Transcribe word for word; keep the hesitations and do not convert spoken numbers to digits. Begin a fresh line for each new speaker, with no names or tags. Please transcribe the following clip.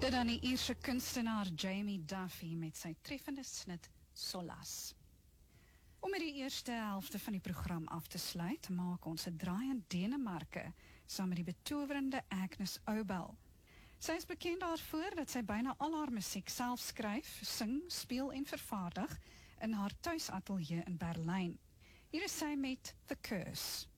Dit dan die Ierse kunstenaar Jamie Duffy met sy treffende snit Solas. Om met die eerste helfte van die program af te sluit, maak ons 'n draai in Denemarke saam met die betowerende Agnes Obel. Sy is bekend daarvoor dat sy byna al haar musiek self skryf, sing, speel en vervaardig in haar tuisatelier in Berlyn. Hier is sy met The Curse.